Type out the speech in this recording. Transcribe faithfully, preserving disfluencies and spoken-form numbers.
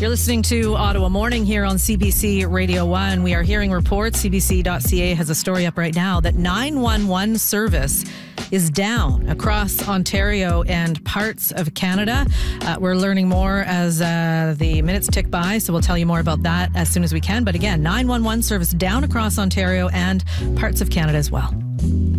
You're listening to Ottawa Morning here on C B C Radio one. We are hearing reports. C B C dot C A has a story up right now that nine one one service is down across Ontario and parts of Canada. Uh, we're learning more as uh, the minutes tick by, so we'll tell you more about that as soon as we can. But again, nine one one service down across Ontario and parts of Canada as well.